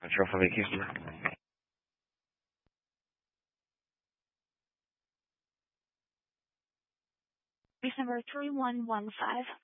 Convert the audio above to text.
Control for the case number. Case number 3115.